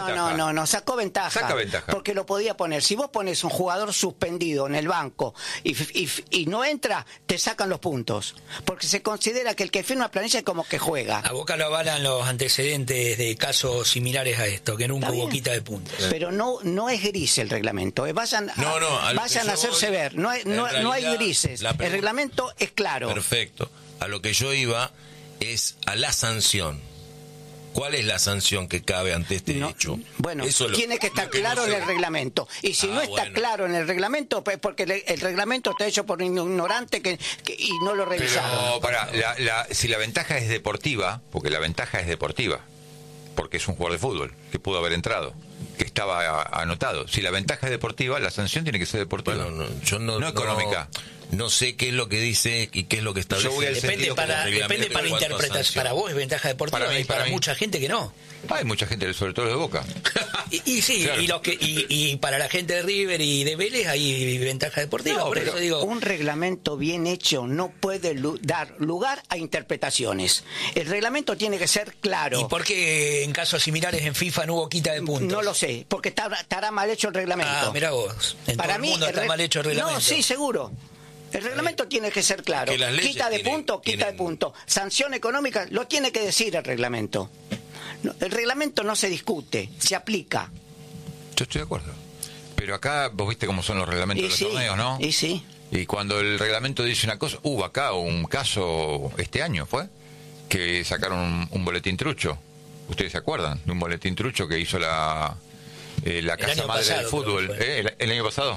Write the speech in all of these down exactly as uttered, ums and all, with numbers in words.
ventaja. no, no, no, sacó ventaja. Saca ventaja. Porque lo podía poner. Si vos pones un jugador suspendido en el banco y, y, y no entra, te sacan los puntos. Porque se considera que el que firma planilla es como que juega. A Boca lo avalan los antecedentes de casos similares a esto, que nunca hubo quita de puntos. Pero no no es gris el reglamento. Eh, vayan a, No, no, a lo vayan que a yo hacerse voy, ver. No, hay- en no, no hay realidad, grises. la El pregunta- reglamento es claro. Perfecto. A lo que yo iba es a la sanción. ¿Cuál es la sanción que cabe ante este No, hecho? bueno, Eso lo- tiene que estar lo que claro no en sé. el reglamento. Y si Ah, no está bueno. claro en el reglamento, pues porque le- el reglamento está hecho por un ignorante que, que- y no lo revisaron. Pero, para, la, la, si la ventaja es deportiva, porque la ventaja es deportiva, porque es un jugador de fútbol que pudo haber entrado, que estaba a- anotado. Si la ventaja es deportiva, la sanción tiene que ser deportiva. Bueno, no, yo no, No económica. No sé qué es lo que dice y qué es lo que establece. Yo voy al Depende sentido para, como reglamento depende para en cuanto a interpretación. sanción. Para vos es ventaja deportiva Para mí, y para, para mí. mucha gente que no. Hay mucha gente, sobre todo de Boca. Y, y sí, Claro. y, los que, y, y para la gente de River y de Vélez hay ventaja deportiva. No, por pero eso digo, Un reglamento bien hecho no puede lu- dar lugar a interpretaciones. El reglamento tiene que ser claro. ¿y por qué en casos similares en FIFA no hubo quita de puntos? No lo sé, porque está- estará mal hecho el reglamento. Ah, mirá vos. En Para todo mí el mundo el está re- mal hecho el reglamento. No, sí, seguro. El reglamento tiene que ser claro. Que las leyes Quita de tienen- punto, quita de tienen- punto. Sanción económica, lo tiene que decir el reglamento. No, el reglamento no se discute, se aplica. Yo estoy de acuerdo. Pero acá, vos viste cómo son los reglamentos Y de los sí, torneos, ¿no? y sí. Y cuando el reglamento dice una cosa, hubo acá un caso este año, ¿fue? Que sacaron un, un boletín trucho. ¿Ustedes se acuerdan de un boletín trucho que hizo la, eh, la El Casa año Madre pasado, del Fútbol? creo que fue. ¿eh? El, el año pasado.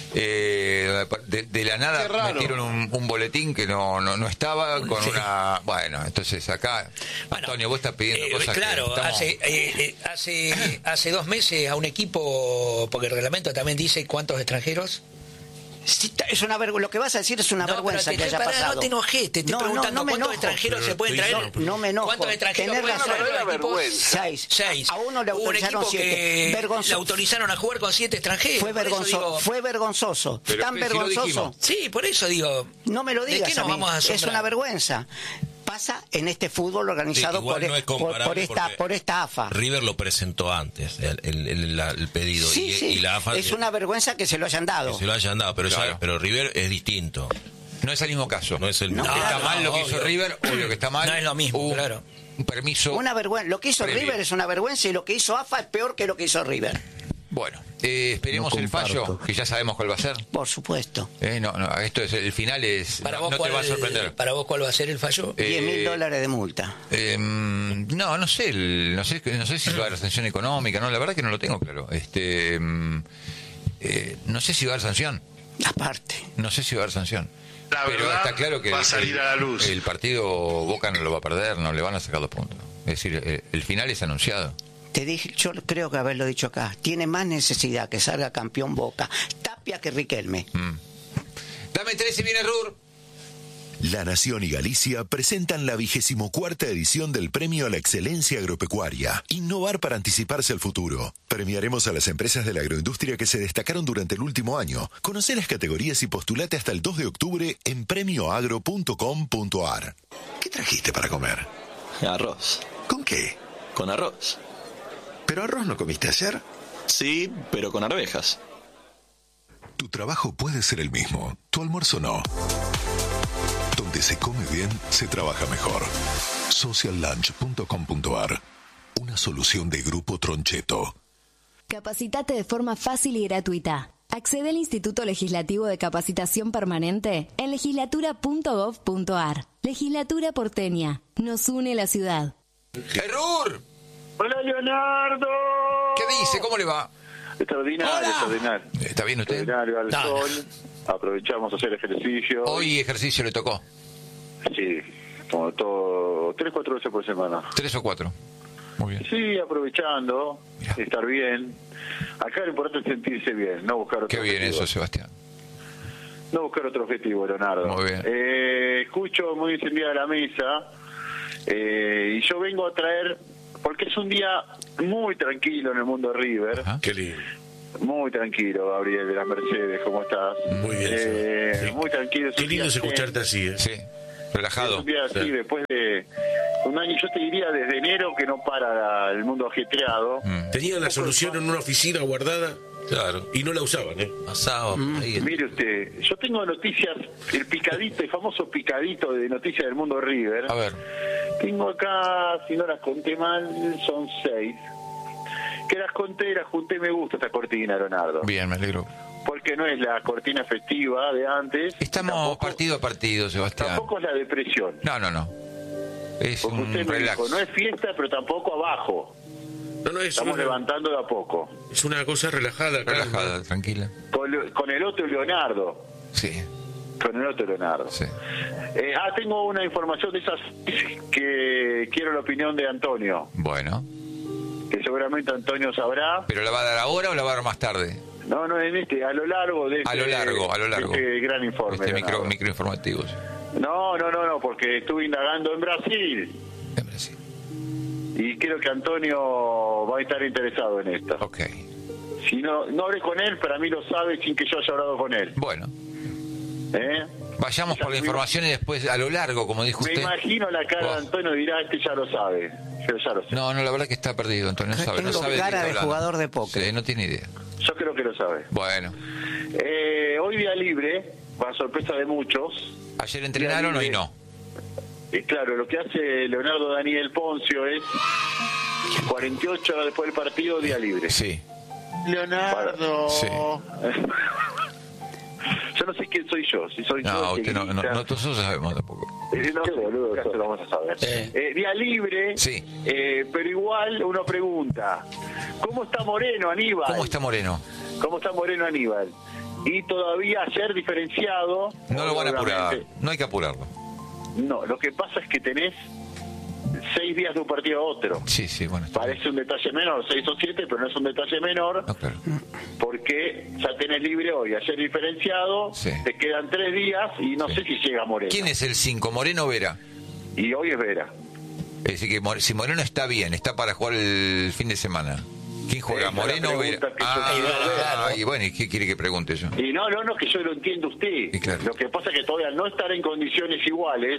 Eh, de, de la nada Qué raro. metieron un, un boletín que no, no, no estaba con Sí. una... Bueno, entonces acá, Bueno, Antonio, vos estás pidiendo eh, cosas claro, que estamos- hace, eh, eh, hace hace dos meses a un equipo, porque el reglamento también dice cuántos extranjeros. Sí, ta- es una vergüenza. Lo que vas a decir es una No, vergüenza pero que te- haya pará, pasado. no te enojes, te estoy No, no, preguntando no me cuántos enojo. extranjeros Pero se pueden estoy traer. diciendo- No me enojo. ¿Cuántos extranjeros Tenés pueden razón. traer Una los equipos? vergüenza. Seis. Seis. A uno le Hubo un autorizaron equipo siete. que Vergonzo- le autorizaron a jugar con siete extranjeros. Fue, por eso vergonzo- digo- fue vergonzoso. Pero Tan que si lo vergonzoso. dijimos. Sí, por eso digo. No me lo ¿De digas qué nos a mí. vamos a Es asombrar? una vergüenza. Pasa en este fútbol organizado Sí, igual por, no es por- comparable por esta, porque por esta AFA. River lo presentó antes, el, el- el- la- el pedido. Sí, y, sí. y la AFA es una vergüenza que se lo hayan dado. que se lo hayan dado, pero, Claro. ya- pero River es distinto. No es el mismo caso. No es el No, mismo. Está no, mal lo que obvio. hizo River, obvio que está mal. No es lo mismo, Hubo un- claro. Un permiso. Una vergüenza. Lo que hizo previo. River es una vergüenza y lo que hizo AFA es peor que lo que hizo River. Bueno, eh, esperemos No el fallo, comparto. que ya sabemos cuál va a ser. Por supuesto. Eh, no, no, esto es el final es Para no, vos, no te cuál, va a sorprender. para vos, ¿cuál va a ser el fallo? Eh, diez mil dólares de multa. eh, no, no sé, el- no sé, no sé si va a haber sanción económica, no, la verdad que no lo tengo claro. Este, mm, eh, no sé si va a haber sanción, Aparte. no sé si va a haber sanción. La Pero verdad está claro que va a el- salir a la luz. el partido Boca no lo va a perder, no le van a sacar dos puntos. Es decir, eh, el final es anunciado. Te dije, yo creo que haberlo dicho acá. Tiene más necesidad que salga campeón Boca. Tapia que Riquelme. Mm. Dame tres y viene Rur. La Nación y Galicia presentan la vigésimo cuarta edición del Premio a la Excelencia Agropecuaria. Innovar para anticiparse al futuro. Premiaremos a las empresas de la agroindustria que se destacaron durante el último año. Conoce las categorías y postulate hasta el dos de octubre en premio agro punto com punto a r. ¿Qué trajiste para comer? Arroz. ¿Con qué? Con arroz. ¿Pero arroz no comiste ayer? Sí, pero con arvejas. Tu trabajo puede ser el mismo, tu almuerzo no. Donde se come bien, se trabaja mejor. social lunch punto com punto a r. Una solución de Grupo Troncheto. Capacitate de forma fácil y gratuita. Accede al Instituto Legislativo de Capacitación Permanente en legislatura punto gov punto a r. Legislatura porteña. Nos une la ciudad. ¡Eh, Rur! Hola, Leonardo. ¿Qué dice? ¿Cómo le va? Extraordinario, extraordinario. ¿Está bien usted? Extraordinario al No, no. sol. Aprovechamos a hacer ejercicio. Hoy ejercicio le tocó. Sí, como todo, tres, cuatro veces por semana. ¿Tres o cuatro? Muy bien. Sí, aprovechando, Mirá. estar bien. Acá lo importante es sentirse bien, no buscar otro Qué bien objetivo. eso, Sebastián. No buscar otro objetivo, Leonardo. Muy bien. Eh, escucho muy encendida la mesa eh, y yo vengo a traer, porque es un día muy tranquilo en el mundo de River. Ajá. Qué lindo. Muy tranquilo, Gabriel de las Mercedes, ¿cómo estás? Muy bien, Eh, sí. muy tranquilo. es Qué un lindo día es escucharte zen, así, ¿eh? Sí, es relajado. un día así, Sí. después de, Un año, yo te diría desde enero que no para el mundo ajetreado. Mm. Tenían la solución en una oficina guardada. Claro. Y no la usaban, ¿eh? Pasaba ahí. Mire usted, yo tengo noticias, el picadito, el famoso picadito de noticias del mundo River. A ver. Tengo acá, si no las conté mal, son seis. Que las conté, las junté, me gusta esta cortina, Leonardo. Bien, me alegro. Porque no es la cortina festiva de antes. Estamos tampoco, partido a partido, Sebastián. Tampoco es la depresión. No, no, no. Es Porque un usted me relax. dijo, no es fiesta, pero tampoco abajo. No, no, es Estamos una, levantando de a poco. es una cosa relajada, calma. Relajada, tranquila. Con, con el otro Leonardo. Sí, Con el otro Leonardo. sí. Eh, ah, tengo una información de esas que quiero la opinión de Antonio. Bueno. Que seguramente Antonio sabrá. ¿Pero la va a dar ahora o la va a dar más tarde? No, no, en este, a lo largo de este, A lo largo, a lo largo. de este gran informe. Este micro, Leonardo. microinformativo. Sí. No, no, no, no, porque estuve indagando en Brasil. En Brasil. Y creo que Antonio va a estar interesado en esto. Ok. Si no, no hablé con él, para mí lo sabe sin que yo haya hablado con él. Bueno, ¿Eh? vayamos por la información y después a lo largo, como dijo Me usted. imagino la cara de Oh. Antonio, dirá, este ya lo sabe. Yo ya lo sé. No, no, la verdad que está perdido, Antonio. No sabe, no Tengo sabe cara qué está de hablando. jugador de póker. Sí, no tiene idea. Yo creo que lo sabe. Bueno, Eh, hoy día libre, para sorpresa de muchos. ayer entrenaron, hoy no. Y claro, lo que hace Leonardo Daniel Poncio es cuarenta y ocho horas después del partido, día libre. Sí. Leonardo. Sí. Yo no sé quién soy yo, si soy yo. No, el que usted no, no, grita. no, nosotros sabemos tampoco. Eh, no sé, boludo, eso lo vamos a saber. Sí. Eh, día libre, Sí. eh, pero igual uno pregunta, ¿cómo está Moreno, Aníbal? ¿Cómo está Moreno? ¿Cómo está Moreno, Aníbal? Y todavía ayer diferenciado. No lo van a apurar, obviamente. no hay que apurarlo. No, lo que pasa es que tenés seis días de un partido a otro. Sí, sí, bueno. está bien. Parece un detalle menor, seis o siete, pero no es un detalle menor, No, claro. porque ya tenés libre hoy, ayer diferenciado, Sí. te quedan tres días y no Sí. sé si llega Moreno. ¿Quién es el cinco? ¿Moreno o Vera? Y hoy es Vera. Es decir, que More- si Moreno está bien, está para jugar el fin de semana. ¿Quién juega? Esa es la ¿Moreno o Vera? pregunta que yo Ah, quiero ver. y bueno, ¿y qué quiere que pregunte yo? Y no, no, no, que yo lo entiendo usted. Sí, claro. Lo que pasa es que todavía al no estar en condiciones iguales,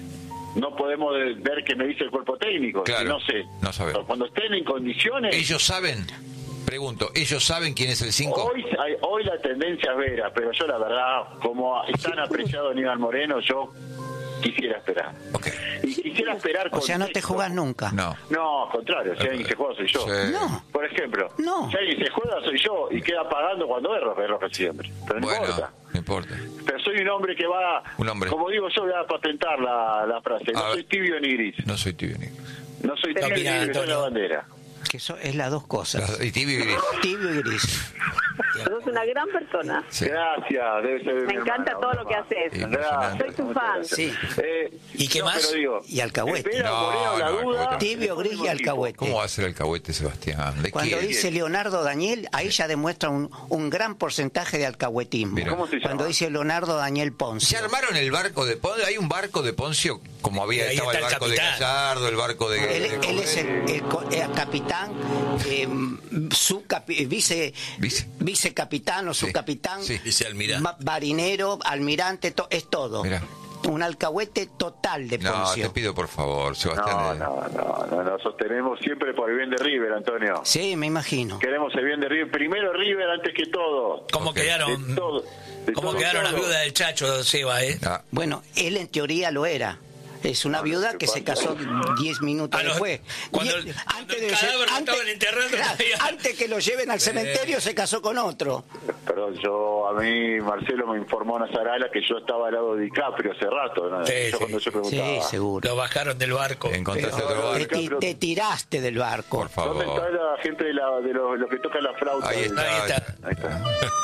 no podemos ver qué me dice el cuerpo técnico. Claro, Si no sé. no sabemos. Cuando estén en condiciones... ¿Ellos saben? Pregunto, ¿ellos saben quién es el cinco? Hoy, hay- hoy la tendencia es Vera, pero yo la verdad, como es tan apreciado Aníbal Moreno, yo quisiera esperar. Ok. Y quisiera esperar O sea, no te contexto. jugás nunca. No. No, al contrario, si alguien se juega soy yo. Sí. No. Por ejemplo, No. si alguien se juega soy yo y queda pagando cuando erro, erro siempre. Pero no Bueno, importa. no importa. Pero soy un hombre que va, Un hombre. como digo yo, voy a patentar la, la frase, no A ver. soy tibio ni gris. No soy tibio ni No soy ¿Qué tibio ni opina, gris, soy Antonio? la bandera. Que eso es las dos cosas. Y tibio y gris. Tibio y gris. Sos una gran persona. Sí. Gracias, debe ser Me mi encanta hermana, todo una lo que más. haces. Impresionante. Soy tu muchas fan. gracias. Sí. Eh, ¿Y qué no, más? pero digo, Y alcahuete. Espera, No, Moreno, la no, duda. alcahuete. Tibio, gris y alcahuete. ¿Cómo va a ser el alcahuete, Sebastián? ¿De Cuando quién? dice Leonardo Daniel, ahí ya demuestra un, un gran porcentaje de alcahuetismo. Mira. ¿Cómo se llama? Cuando dice Leonardo Daniel ¿Se Poncio. armaron el barco de Poncio? ¿Hay un barco de Poncio? Como había, Ahí estaba el está el barco de capitán. Gallardo, el barco de... Él, él es el, el co- el capitán, eh, subcapi- vice, Vice. vicecapitán o Sí, subcapitán, sí. Vicealmirante. ma- marinero, almirante, to- es todo. Mirá. Un alcahuete total de No, Poncio. te pido por favor, Sebastián. No, eh, no, no, no, nos sostenemos siempre por el bien de River, Antonio. Sí, me imagino. Queremos el bien de River. Primero River antes que todo. ¿Cómo Ok. quedaron, De todo, de cómo todo, quedaron las todo. viudas del Chacho, Seba, eh? ah, Bueno, él en teoría lo era. Es una viuda que se casó diez minutos A los- después. cuando- Diez- cuando el cadáver lo estaban enterrando, claro, todavía- antes que lo lleven al cementerio se casó con otro. Perdón, yo, a mí, Marcelo me informó Nazarala que yo estaba al lado de DiCaprio hace rato, ¿no? Sí, Yo sí. cuando yo preguntaba, Sí, seguro. Lo bajaron del barco. encontraste Pero- otro Te, barco. ti- te tiraste del barco. Por ¿dónde está favor. la gente de, la, de los, los que tocan la flauta? Ahí está. Ahí está. Ahí está.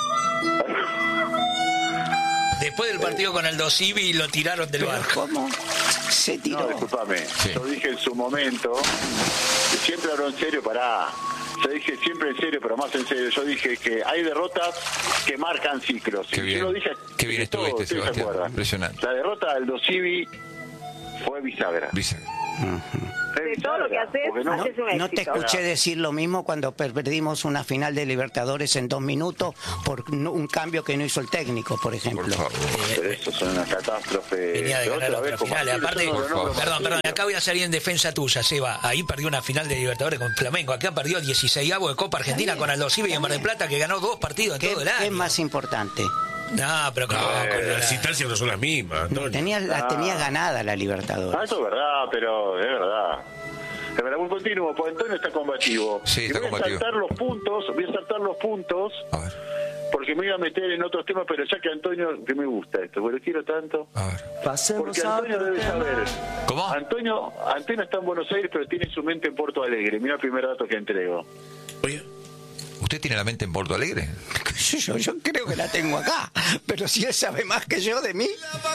Después del partido con Aldo Civi lo tiraron del Pero barco. ¿cómo? Se No, tiró. disculpame. Yo dije en su momento, que siempre hablo en serio, pará. Yo dije siempre en serio, pero más en serio. Yo dije que hay derrotas que marcan ciclos. Qué Y bien. yo lo dije, Qué bien todo, estuviste, ustedes se Sebastián. acuerdan. Impresionante. La derrota del Aldo Civi fue bisagra. Dice. De todo lo que haces, Porque no, haces un éxito. No te escuché decir lo mismo cuando per- perdimos una final de Libertadores en dos minutos por no- un cambio que no hizo el técnico, por ejemplo. Por favor. Pero eso es una catástrofe. Venía de ganar Otra otra vez, como final. Marcelo, Aparte, yo no lo nombro perdón, Marcelo. perdón, acá voy a salir en defensa tuya, Seba. Ahí perdió una final de Libertadores con Flamengo. Acá perdió dieciseisavo de Copa Argentina con Aldo Civi y en Mar del Plata, que ganó dos partidos en ¿Qué, todo el qué año. es más importante? No, pero con, No, con la- las instancias no son las mismas, Antonio. Tenía, la tenía ganada la Ah, Libertadores. eso es verdad, pero es verdad. Es verdad, muy continuo, porque Antonio está combativo. Sí, está y voy combativo. a saltar los puntos, voy a saltar los puntos, A ver, porque me iba a meter en otros temas, pero ya que Antonio, que me gusta esto, porque lo quiero tanto. a ver. Porque Antonio debe saber. ¿Cómo? Antonio, Antonio está en Buenos Aires, pero tiene su mente en Porto Alegre. Mira el primer dato que entrego. Oye, ¿Usted tiene la mente en Porto Alegre? Yo, yo creo que la tengo acá, pero si él sabe más que yo de mí.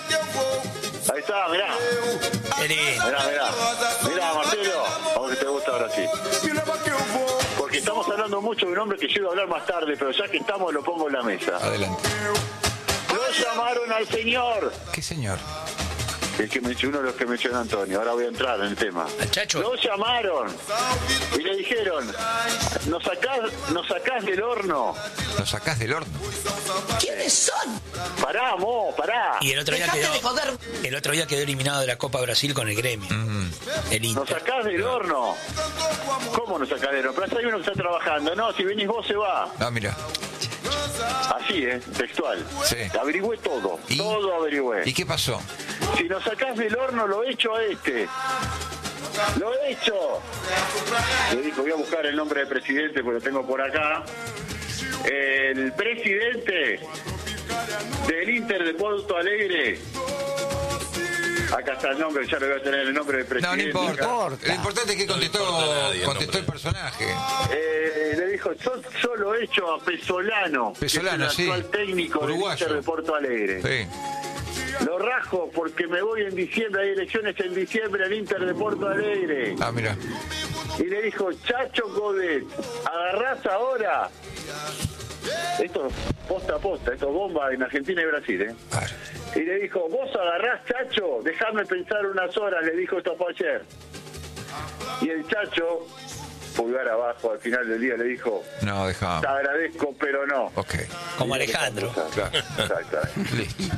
Ahí está, mirá. Qué lindo. Mirá, mirá. Mirá, Marcelo. Vamos que te gusta ahora sí. Porque estamos hablando mucho de un hombre que yo iba a hablar más tarde, pero ya que estamos lo pongo en la mesa. Adelante. Lo llamaron al señor. ¿Qué señor? El que mencionó, uno de los que mencionó Antonio. Ahora voy a entrar en el tema. ¿Al Chacho? Lo llamaron y le dijeron, ¿nos sacás, nos sacás del horno? ¿Lo sacás del horno? ¿Quiénes son? Pará, mo, pará. Y el otro, día Dejate quedó, de joder. el otro día quedó eliminado de la Copa Brasil con el Gremio. Mm. El ¿Nos Inter. sacás del horno? ¿Cómo nos sacás del horno? Pero hay uno que está trabajando. No, si venís vos se va. Ah, mira. Así, ¿eh? Textual. Sí. Averigüé todo. ¿Y? Todo averigüé. ¿Y qué pasó? Si nos sacás del horno, lo echo a este. ¡Lo echo! Le dijo, voy a buscar el nombre del presidente, porque lo tengo por acá. El presidente del Inter de Porto Alegre. Acá está el nombre, ya le voy a tener el nombre del No, presidente. no importa. importa. Lo importante es que contestó, importa a nadie el contestó nombre. el personaje. Eh, le dijo, yo solo he hecho a Pesolano, Pesolano, que es sí. el actual técnico Uruguayo. del Inter de Porto Alegre. Sí. Lo rajo porque me voy en diciembre, hay elecciones en diciembre al Inter de Porto Alegre. Ah, mira. Y le dijo, Chacho Godet, agarrás ahora. Esto posta a posta, esto es bomba en Argentina y Brasil, ¿eh? A ver. Y le dijo, vos agarrás, Chacho, dejame pensar unas horas, le dijo esto fue ayer. Y el Chacho, pulgar abajo, al final del día le dijo, No, te dejamos. agradezco, pero no. Ok. Como Alejandro. Claro. Exactamente. Listo.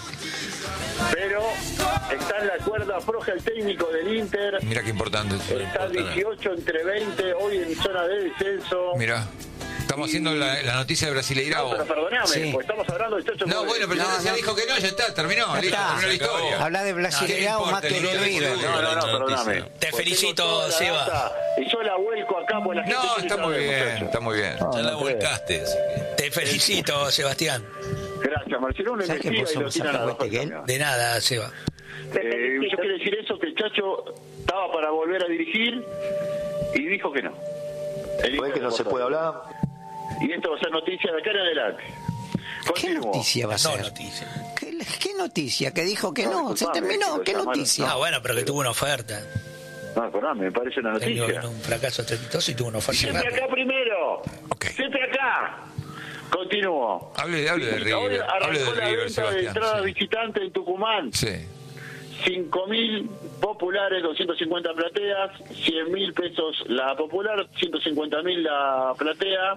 Pero está en la cuerda floja el técnico del Inter. Mira qué importante. Está dieciocho entre veinte, hoy en zona de descenso. Mira. Estamos haciendo la, la noticia de Brasileirao. No, pero perdoname, Sí. porque estamos hablando de Chacho No, Godet. bueno, pero No, ya se no. dijo que no, ya está, terminó. Ya Listo, está. terminó la historia. Habla de Brasileirao ¿Qué más que importa? de El River. River. No, no, no, perdóname. Te Porque felicito, tengo toda la Seba. data Y yo la vuelco acá por la gente. No, que está sabe, muy bien, muchacho. está muy bien. Ya la volcaste. así que- Te felicito, Sebastián. Gracias, Marcelo. Uno ¿Sabes qué investiga y puso lo tiran a la Zacahuete fuerza. Guel? De nada, Seba. Te Eh, felicito. yo quiero decir eso, que el Chacho estaba para volver a dirigir y dijo que no. El ¿Ves que no se puede hablar? Y esto va a ser noticia de acá en adelante. ¿Qué Continúo. noticia va a No ser? noticia. ¿Qué, qué noticia? Que dijo que No, no, se disculpame, terminó. chicos, ¿Qué llamaron. noticia? Ah, bueno, pero que tuvo una oferta. No, perdón, me parece una Tenía noticia. un fracaso estrepitoso y tuvo una oferta Siempre rápida. acá primero. Ok. Siempre acá. Continúo. Hable, hable de Hoy River. Hable arrancó de la River, venta de Sebastián. entradas Sí. visitantes en Tucumán. Sí. cinco mil populares, doscientos cincuenta plateas, cien mil pesos la popular, ciento cincuenta mil la platea.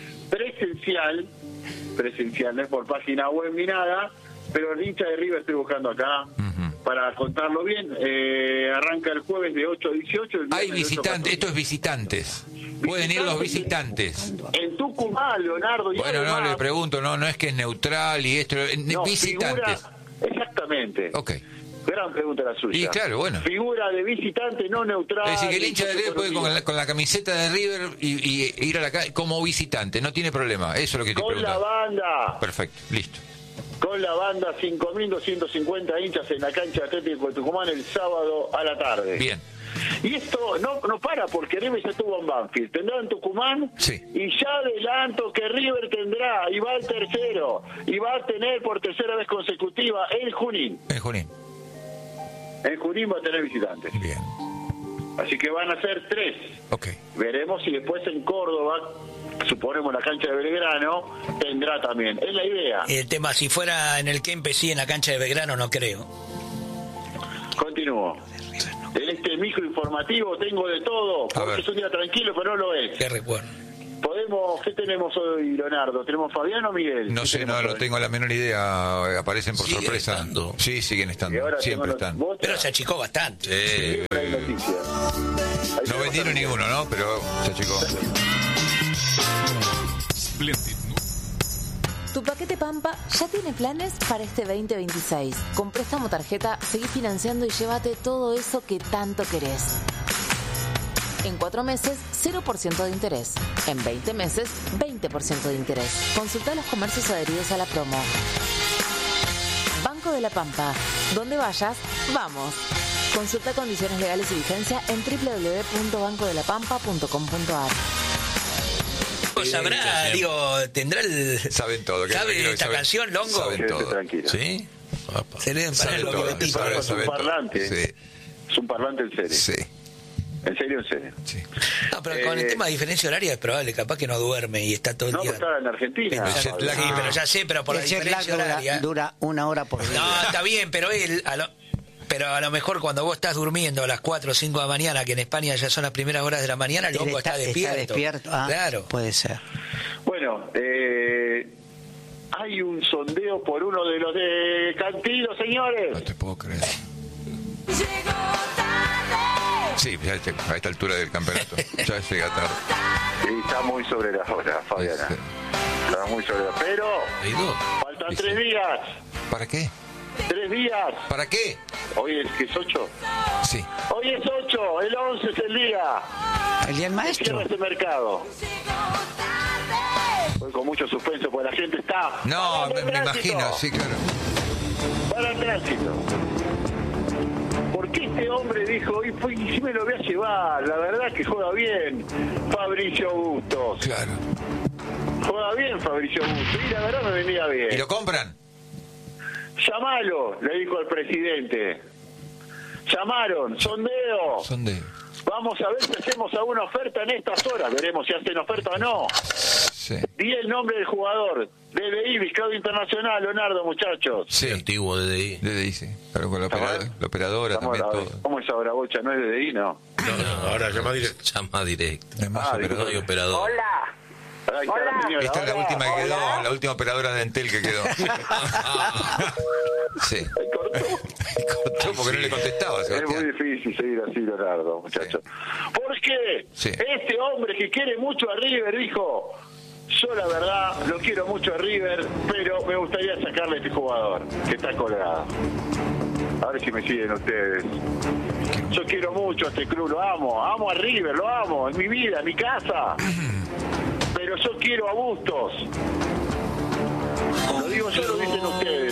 Presencial, presencial, no es por página web ni nada, pero el hincha de River estoy buscando acá. Ujú. Para contarlo bien, eh, arranca el jueves de ocho a dieciocho. el Hay viernes de ocho a visitantes, catorce. esto es visitantes. Pueden ir los visitantes. En Tucumán, Leonardo. Y Bueno, no, además- le pregunto, no, no es que es neutral y esto, eh, No, visitantes. figura- exactamente. Ok. Gran pregunta la suya. Y claro, bueno. Figura de visitante no neutral. Es decir, que el hincha de River puede con la, con, con la camiseta de River y, y ir a la calle como visitante, no tiene problema. Eso es lo que te con la pregunto. banda. Perfecto, listo. Con la banda, cinco mil doscientos cincuenta hinchas en la cancha Atlético de Tucumán el sábado a la tarde. Bien. Y esto no, no para porque River ya estuvo en Banfield. Tendrá en Tucumán. Sí. Y ya adelanto que River tendrá, y va al tercero, y va a tener por tercera vez consecutiva en Junín. En Junín. En Junín va a tener visitantes. Bien. Así que van a ser tres. Ok. Veremos si después en Córdoba, suponemos la cancha de Belgrano, tendrá también. Es la idea. El tema, si fuera en el Kempes, sí, en la cancha de Belgrano, no creo. Continúo. En este micro informativo tengo de todo, porque es un día tranquilo, pero no lo es. Qué recuerdo. Podemos, ¿qué tenemos hoy, Leonardo? ¿Tenemos Fabián o Miguel? No sé, no, no tengo la menor idea. Aparecen por ¿Siguen sorpresa. estando? Sí, siguen estando. Siempre están. Pero se achicó bastante. Eh, Hay noticias. Ahí No vendieron ninguno, ¿no? Pero se achicó. Tu paquete Pampa ya tiene planes para este veinte veintiséis. Con préstamo tarjeta, seguí financiando y llévate todo eso que tanto querés. En cuatro meses, cero por ciento de interés. En veinte meses, veinte por ciento de interés. Consulta los comercios adheridos a la promo. Banco de la Pampa. Donde vayas, vamos. Consulta condiciones legales y vigencia en doble u doble u doble u punto banco de la pampa punto com punto a r. Sabrá, digo, tendrá el... Saben todo. ¿Sabe esta saben, canción, Longo? Saben todo. Tranquilo. ¿Sí? Se leen para Saben el todo. boletito. Saben, Es un saben todo. parlante. Sí, Es un parlante en serio. sí, En serio, en serio. sí. No, pero con el Eh, tema de diferencia horaria es probable, capaz que no duerme y está todo el No, día. pero estaba en Argentina. El jet lag. Sí, pero ya sé, pero por la El jet lag diferencia dura, horaria. dura una hora por día. No, está bien, pero él, a lo, pero a lo mejor cuando vos estás durmiendo a las cuatro o cinco de la mañana, que en España ya son las primeras horas de la mañana, el Él Longo está, despierto. despierto. Ah, Claro. puede ser. Bueno, eh, hay un sondeo por uno de los de Cantilo, señores. No te puedo creer. Sí, ya este- a esta altura del campeonato. Ya llega tarde. Sí, está muy sobre la hora, Fabiana. Sí. Está muy sobre la hora. Pero ¿Hay dos? faltan Sí, tres sí. días. ¿Para qué? Tres días. ¿Para qué? Hoy es que es ocho. Sí. Hoy es ocho. El once es el día. El día del que maestro. cierra este mercado. Voy con mucho suspenso porque la gente está. No, parando me, el me tránsito. imagino, sí, claro. Para el tránsito. Porque este hombre dijo, y fue, y sí me lo voy a llevar, la verdad que juega bien Fabricio Bustos. Claro. Juega bien Fabricio Bustos, y la verdad me venía bien. ¿Y lo compran? Llamalo, le dijo el presidente. Llamaron, sondeo. Son de... Vamos a ver si hacemos alguna oferta en estas horas, veremos si hacen oferta o no. Sí. Di el nombre del jugador, D D I, Vizcado Internacional, Leonardo, muchachos. Sí, antiguo D D I. D D I, sí. Claro, con la, operadora, la operadora Estamos también, ahora- todo. ¿Cómo es ahora, Bocha? ¿No es D D I, no? No, no, ahora llama directo. Llama directo. Además, Ah, operadora. No hay operador. Hola. Ahí está la señora. Esta es la Hola, última que quedó, hola. la última operadora de Entel que quedó. Sí. Ahí cortó. Cortó porque no le contestaba, Es muy Sebastián. difícil seguir así, Leonardo, muchachos. ¿Por qué? Sí. Este hombre que quiere mucho a River dijo, yo la verdad lo quiero mucho a River, pero me gustaría sacarle a este jugador que está colgado. A ver si me siguen ustedes. Yo quiero mucho a este club, lo amo, amo a River, lo amo, en mi vida, en mi casa. Pero yo quiero a Bustos. Lo digo yo, lo dicen ustedes.